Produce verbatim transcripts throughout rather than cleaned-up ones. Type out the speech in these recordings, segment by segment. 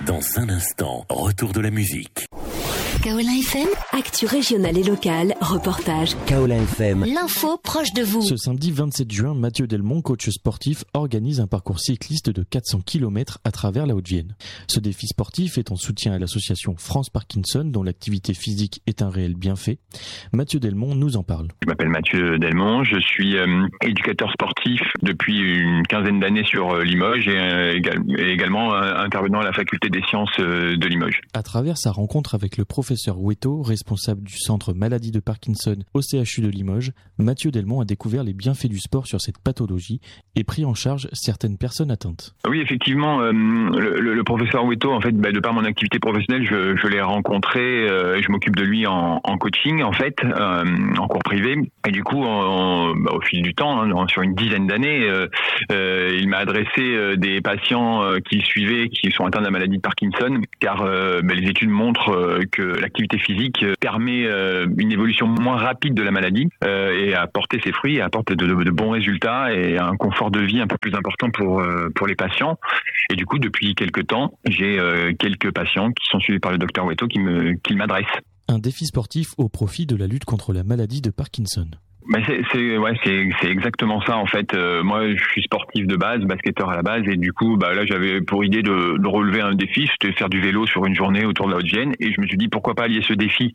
Dans un instant, retour de la musique. Kaola F M, actu régionale et locale, reportage. Kaola F M, l'info proche de vous. Ce samedi vingt-sept juin, Mathieu Delmont, coach sportif, organise un parcours cycliste de quatre cents kilomètres à travers la Haute-Vienne. Ce défi sportif est en soutien à l'association France Parkinson, dont l'activité physique est un réel bienfait. Mathieu Delmont nous en parle. Je m'appelle Mathieu Delmont, je suis euh, éducateur sportif depuis une quinzaine d'années sur euh, Limoges et, euh, égal, et également euh, intervenant à la faculté des sciences euh, de Limoges. À travers sa rencontre avec le professeur Weto, responsable du centre maladie de Parkinson au C H U de Limoges, Mathieu Delmont a découvert les bienfaits du sport sur cette pathologie et pris en charge certaines personnes atteintes. Oui, effectivement, euh, le, le, le professeur Weto, en fait, bah, de par mon activité professionnelle, je, je l'ai rencontré, euh, je m'occupe de lui en, en coaching, en fait, euh, en cours privé. Et du coup, en, bah, au fil du temps, hein, sur une dizaine d'années, euh, euh, il m'a adressé euh, des patients euh, qu'il suivait, qui sont atteints de la maladie de Parkinson, car euh, bah, les études montrent euh, que l'activité physique permet euh, une évolution moins rapide de la maladie euh, et a porté ses fruits, et apporte de, de, de bons résultats et un confort de vie un peu plus important pour euh, pour les patients. Et du coup, depuis quelques temps, j'ai euh, quelques patients qui sont suivis par le docteur Weto qui me qui m'adressent. Un défi sportif au profit de la lutte contre la maladie de Parkinson. Bah c'est, c'est ouais c'est c'est exactement ça en fait. Euh, moi je suis sportif de base, basketteur à la base, et du coup bah là j'avais pour idée de, de relever un défi, c'était faire du vélo sur une journée autour de la Haute-Vienne, et je me suis dit pourquoi pas lier ce défi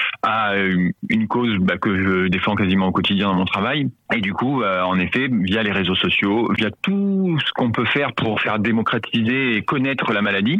à une cause bah, que je défends quasiment au quotidien dans mon travail. Et du coup euh, en effet via les réseaux sociaux, via tout ce qu'on peut faire pour faire démocratiser et connaître la maladie,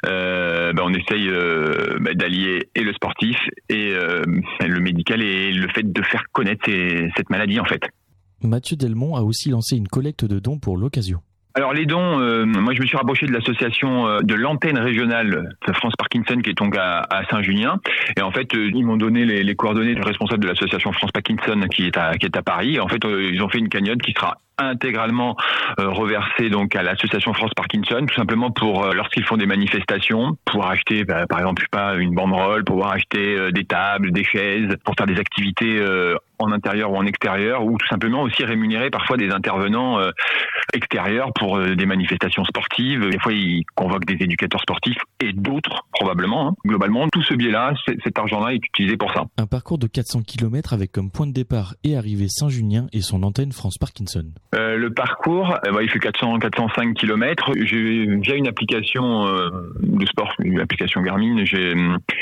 euh, bah, on essaye euh, bah, d'allier et le sportif et euh, le médical et le fait de faire connaître ces cette maladie en fait. Mathieu Delmont a aussi lancé une collecte de dons pour l'occasion. Alors les dons, euh, moi je me suis rapproché de l'association euh, de l'antenne régionale de France Parkinson qui est donc à, à Saint-Junien, et en fait euh, ils m'ont donné les, les coordonnées du responsable de l'association France Parkinson qui est à qui est à Paris. Et en fait euh, ils ont fait une cagnotte qui sera intégralement euh, reversée donc à l'association France Parkinson, tout simplement pour euh, lorsqu'ils font des manifestations, pouvoir acheter bah, par exemple je sais pas une banderole, pouvoir acheter euh, des tables, des chaises, pour faire des activités euh, en intérieur ou en extérieur, ou tout simplement aussi rémunérer parfois des intervenants euh, extérieurs pour euh, des manifestations sportives. Des fois ils convoquent des éducateurs sportifs et d'autres probablement. Hein. Globalement tout ce biais-là, cet argent-là est utilisé pour ça. Un parcours de quatre cents kilomètres avec comme point de départ et arrivée Saint-Junien et son antenne France Parkinson. Euh, le parcours, euh, bah, il fait quatre cents à quatre cent cinq kilomètres. J'ai, via une application euh, de sport, une application Garmin, j'ai,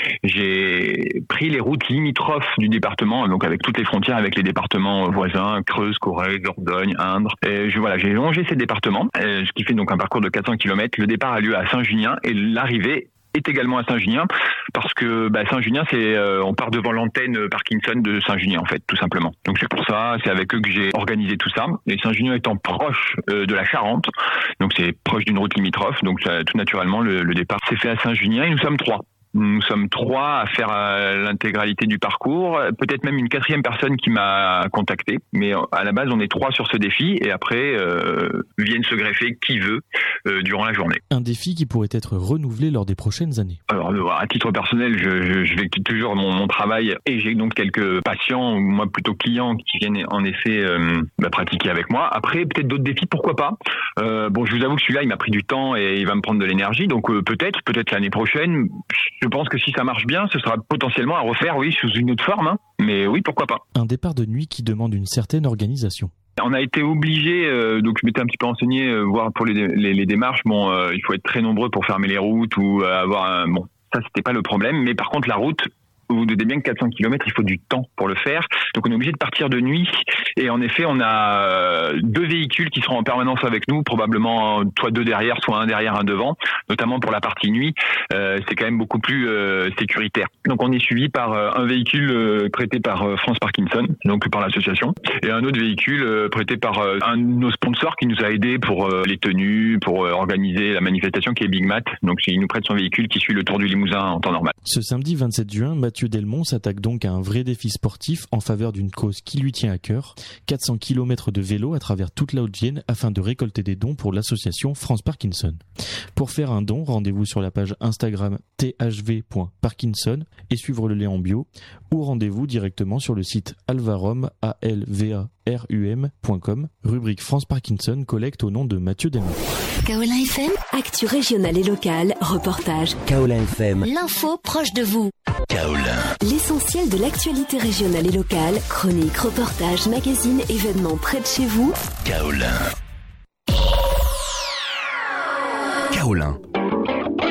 j'ai pris les routes limitrophes du département, donc avec toutes les frontières avec les départements voisins, Creuse, Corrèze, Dordogne, Indre. Et je, voilà, j'ai longé ces départements, euh, ce qui fait donc un parcours de quatre cents kilomètres. Le départ a lieu à Saint-Junien et l'arrivée est également à Saint-Junien, parce que bah, Saint-Junien, c'est euh, on part devant l'antenne Parkinson de Saint-Junien en fait, tout simplement. Donc c'est pour ça, c'est avec eux que j'ai organisé tout ça. Et Saint-Junien étant proche euh, de la Charente, donc c'est proche d'une route limitrophe, donc ça, tout naturellement le, le départ s'est fait à Saint-Junien et nous sommes trois. Nous sommes trois à faire euh, l'intégralité du parcours, peut-être même une quatrième personne qui m'a contacté, mais à la base on est trois sur ce défi, et après euh, viennent se greffer qui veut euh, durant la journée. Un défi qui pourrait être renouvelé lors des prochaines années. Alors à titre personnel, je, je, je vais toujours mon, mon travail, et j'ai donc quelques patients, ou moi plutôt clients, qui viennent en effet euh, bah, pratiquer avec moi. Après peut-être d'autres défis, pourquoi pas. Euh, bon, je vous avoue que celui-là il m'a pris du temps et il va me prendre de l'énergie, donc euh, peut-être, peut-être l'année prochaine. Je pense que si ça marche bien, ce sera potentiellement à refaire, oui, sous une autre forme, hein. Mais oui, pourquoi pas. Un départ de nuit qui demande une certaine organisation. On a été obligé, euh, donc je m'étais un petit peu renseigné, euh, voir pour les, les, les démarches, bon, euh, il faut être très nombreux pour fermer les routes ou euh, avoir un... Bon, ça, c'était pas le problème, mais par contre, la route, vous vous doutez bien que quatre cents kilomètres, il faut du temps pour le faire. Donc on est obligé de partir de nuit. Et en effet, on a deux véhicules qui seront en permanence avec nous, probablement soit deux derrière, soit un derrière, un devant, notamment pour la partie nuit. Euh, c'est quand même beaucoup plus euh, sécuritaire. Donc on est suivi par euh, un véhicule euh, prêté par euh, France Parkinson, donc par l'association, et un autre véhicule euh, prêté par euh, un de nos sponsors qui nous a aidés pour euh, les tenues, pour euh, organiser la manifestation, qui est Big Mat. Donc il nous prête son véhicule qui suit le Tour du Limousin en temps normal. Ce samedi vingt-sept juin, Mathieu Delmont s'attaque donc à un vrai défi sportif en faveur d'une cause qui lui tient à cœur. quatre cents kilomètres de vélo à travers toute la Haute-Vienne afin de récolter des dons pour l'association France Parkinson. Pour faire un don, rendez-vous sur la page Instagram t h v point parkinson et suivre le lien en bio, ou rendez-vous directement sur le site alvarom, a l v a r u m point com, rubrique France Parkinson, collecte au nom de Mathieu Delmont. Kaolin F M, actu régionale et locale, reportage. Kaolin F M. L'info proche de vous. Kaolin. L'essentiel de l'actualité régionale et locale, chroniques, reportages, magazines, événements près de chez vous. Kaolin. Kaolin,